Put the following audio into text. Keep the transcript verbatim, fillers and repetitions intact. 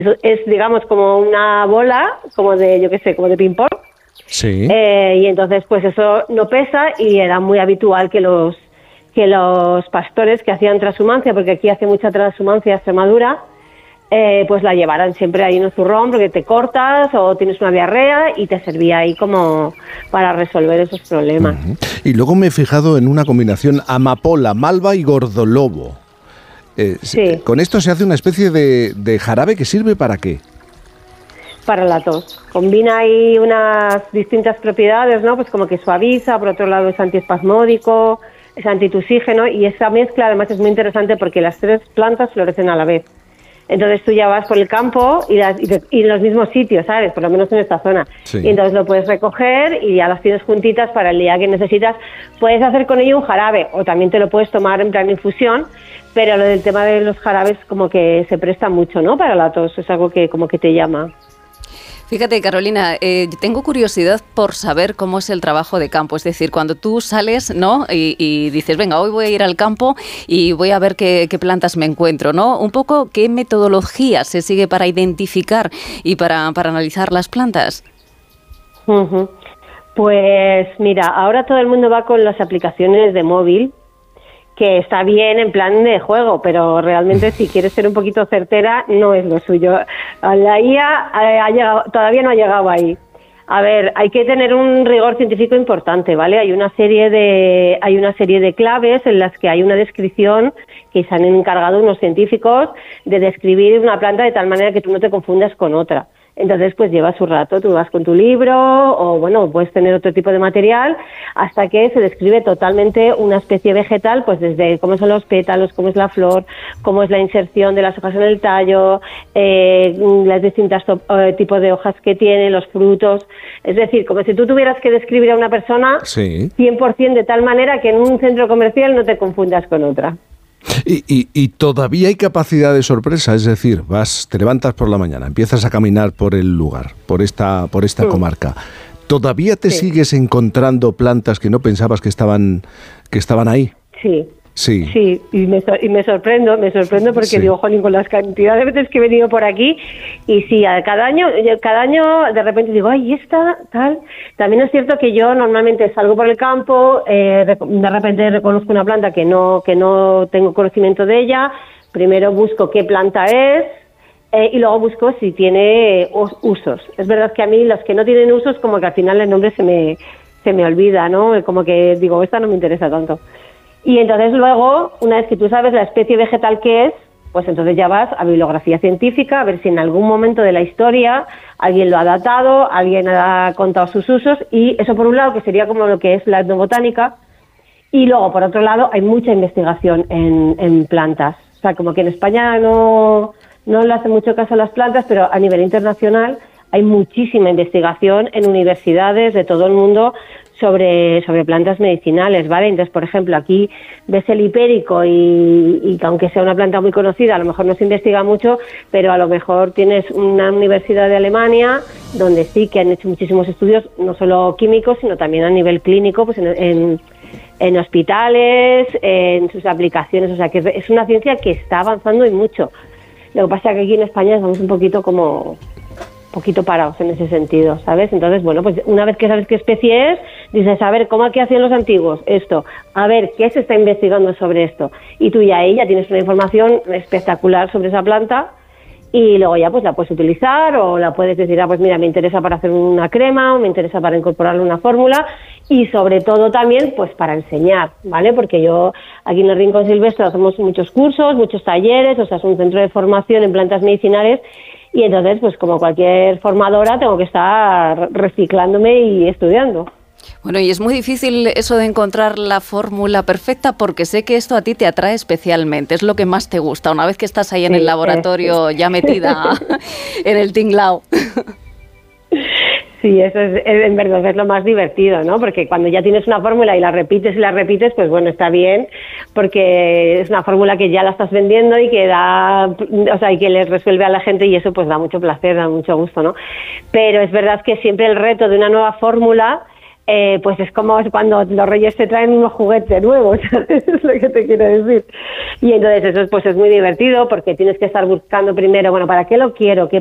es, digamos, como una bola, como de, yo qué sé, como de ping-pong. Sí. Eh, y entonces, pues eso no pesa y era muy habitual que los que los pastores que hacían transhumancia, porque aquí hace mucha transhumancia Extremadura, eh, pues la llevaran siempre ahí en un zurrón porque te cortas o tienes una diarrea y te servía ahí como para resolver esos problemas. Uh-huh. Y luego me he fijado en una combinación amapola, malva y gordolobo. Eh, sí. Con esto se hace una especie de, de jarabe que sirve ¿para qué? Para la tos. Combina ahí unas distintas propiedades, ¿no? Pues como que suaviza, por otro lado es antiespasmódico, es antitusígeno, y esa mezcla además es muy interesante porque las tres plantas florecen a la vez. Entonces tú ya vas por el campo y, las, y, te, y en los mismos sitios, ¿sabes? Por lo menos en esta zona. Sí. Y entonces lo puedes recoger y ya las tienes juntitas para el día que necesitas. Puedes hacer con ello un jarabe o también te lo puedes tomar en plan infusión, pero lo del tema de los jarabes como que se presta mucho, ¿no? Para la tos, es algo que como que te llama. Fíjate, Carolina, eh, tengo curiosidad por saber cómo es el trabajo de campo. Es decir, cuando tú sales, ¿no? Y, y dices, venga, hoy voy a ir al campo y voy a ver qué, qué plantas me encuentro, ¿no? Un poco, ¿qué metodología se sigue para identificar y para, para analizar las plantas? Uh-huh. Pues mira, ahora todo el mundo va con las aplicaciones de móvil, que está bien en plan de juego, pero realmente si quieres ser un poquito certera no es lo suyo. La I A ha llegado, todavía no ha llegado ahí. A ver, hay que tener un rigor científico importante, ¿vale? Hay una serie de hay una serie de claves en las que hay una descripción que se han encargado unos científicos de describir una planta de tal manera que tú no te confundas con otra. Entonces, pues lleva su rato, tú vas con tu libro o, bueno, puedes tener otro tipo de material hasta que se describe totalmente una especie vegetal, pues desde cómo son los pétalos, cómo es la flor, cómo es la inserción de las hojas en el tallo, eh, las distintas eh, tipos de hojas que tiene, los frutos. Es decir, como si tú tuvieras que describir a una persona sí. cien por ciento de tal manera que en un centro comercial no te confundas con otra. Y, y, y todavía hay capacidad de sorpresa, es decir, vas, te levantas por la mañana, empiezas a caminar por el lugar, por esta, por esta mm. comarca. ¿Todavía te sí. sigues encontrando plantas que no pensabas que estaban, que estaban ahí? Sí. Sí. Sí, y me, y me sorprendo, me sorprendo porque sí. digo, jolín, con las cantidades de veces que he venido por aquí, y sí, cada año, cada año de repente digo, ay, esta, tal. También es cierto que yo normalmente salgo por el campo, eh, de repente reconozco una planta que no, que no tengo conocimiento de ella, primero busco qué planta es, eh, y luego busco si tiene usos. Es verdad que a mí los que no tienen usos, como que al final el nombre se me, se me olvida, ¿no? Como que digo, esta no me interesa tanto. Y entonces luego, una vez que tú sabes la especie vegetal que es, pues entonces ya vas a bibliografía científica a ver si en algún momento de la historia alguien lo ha datado, alguien ha contado sus usos, y eso por un lado, que sería como lo que es la etnobotánica, y luego por otro lado hay mucha investigación en, en plantas. O sea, como que en España no, no le hace mucho caso a las plantas, pero a nivel internacional hay muchísima investigación en universidades de todo el mundo sobre sobre plantas medicinales, ¿vale? Entonces, por ejemplo, aquí ves el hipérico y, y aunque sea una planta muy conocida, a lo mejor no se investiga mucho, pero a lo mejor tienes una universidad de Alemania donde sí que han hecho muchísimos estudios, no solo químicos, sino también a nivel clínico, pues en, en, en hospitales, en sus aplicaciones, o sea, que es una ciencia que está avanzando y mucho. Lo que pasa es que aquí en España estamos un poquito como... poquito parados en ese sentido, ¿sabes? Entonces, bueno, pues una vez que sabes qué especie es, dices, a ver, ¿cómo aquí hacían los antiguos esto? A ver, ¿qué se está investigando sobre esto? Y tú ya ahí ya tienes una información espectacular sobre esa planta y luego ya pues la puedes utilizar o la puedes decir, ah, pues mira, me interesa para hacer una crema o me interesa para incorporarle una fórmula y sobre todo también pues para enseñar, ¿vale? Porque yo aquí en el Rincón Silvestre hacemos muchos cursos, muchos talleres, o sea, es un centro de formación en plantas medicinales. Y entonces, pues como cualquier formadora, tengo que estar reciclándome y estudiando. Bueno, y es muy difícil eso de encontrar la fórmula perfecta porque sé que esto a ti te atrae especialmente, es lo que más te gusta, una vez que estás ahí en sí, el laboratorio sí. ya metida en el tinglao. Sí, eso es, en verdad es lo más divertido, ¿no? Porque cuando ya tienes una fórmula y la repites y la repites, pues bueno, está bien, porque es una fórmula que ya la estás vendiendo y que da, o sea, y que les resuelve a la gente y eso pues da mucho placer, da mucho gusto, ¿no? Pero es verdad que siempre el reto de una nueva fórmula eh, pues es como cuando los reyes te traen unos juguetes nuevos, ¿sabes? Es lo que te quiero decir. Y entonces eso pues es muy divertido porque tienes que estar buscando primero, bueno, ¿para qué lo quiero? ¿Qué,